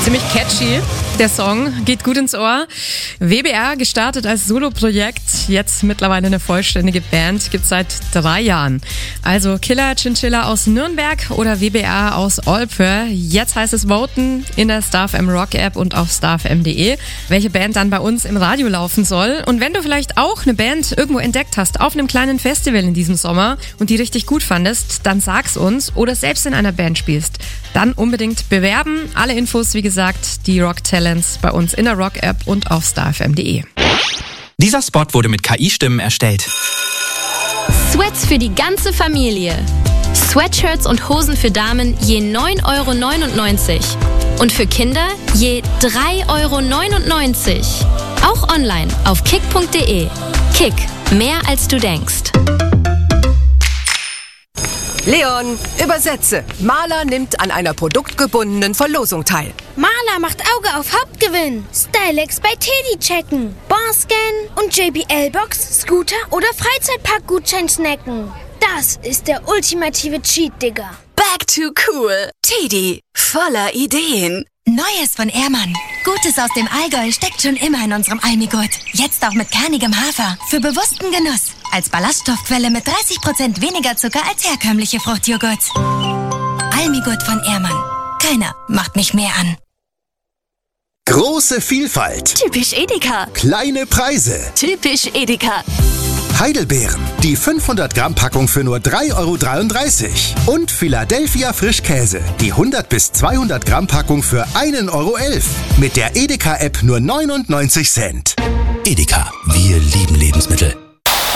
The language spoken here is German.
Ziemlich catchy, der Song, geht gut ins Ohr. WBR gestartet als Soloprojekt, jetzt mittlerweile eine vollständige Band, gibt's seit 3 Jahren. Also Killer Chinchilla aus Nürnberg oder WBR aus Olpe. Jetzt heißt es voten in der StarFM Rock App und auf starfm.de, welche Band dann bei uns im Radio laufen soll. Und wenn du vielleicht auch eine Band irgendwo entdeckt hast, auf einem kleinen Festival in diesem Sommer und die richtig gut fandest, dann sag's uns, oder selbst in einer Band spielst, dann unbedingt bewerben. Alle Infos, wie gesagt, die Rock Talents bei uns in der Rock App und auf starfm.de. Dieser Spot wurde mit KI-Stimmen erstellt. Sweats für die ganze Familie. Sweatshirts und Hosen für Damen je 9,99 € und für Kinder je 3,99 €. Auch online auf kick.de. Kick, mehr als du denkst. Leon, übersetze. Maler nimmt an einer produktgebundenen Verlosung teil. Maler macht Auge auf Hauptgewinn. Stylex bei Teddy checken. Barscan und JBL-Box, Scooter oder Freizeitpark-Gutschein snacken. Das ist der ultimative Cheat, Digga. Back to cool. Teddy, voller Ideen. Neues von Ehrmann. Gutes aus dem Allgäu steckt schon immer in unserem Almigurt. Jetzt auch mit kernigem Hafer. Für bewussten Genuss. Als Ballaststoffquelle mit 30% weniger Zucker als herkömmliche Fruchtjoghurts. Almigurt von Ehrmann. Keiner macht mich mehr an. Große Vielfalt. Typisch Edeka. Kleine Preise. Typisch Edeka. Heidelbeeren. Die 500 Gramm Packung für nur 3,33 €. Und Philadelphia Frischkäse. Die 100 bis 200 Gramm Packung für 1,11 €. Mit der Edeka-App nur 99 Cent. Edeka. Wir lieben Lebensmittel.